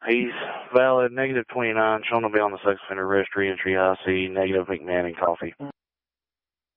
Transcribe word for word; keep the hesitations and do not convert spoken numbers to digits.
He's valid, negative twenty-nine, shown to be on the sex offender registry, entry I C, negative McMahon and coffee.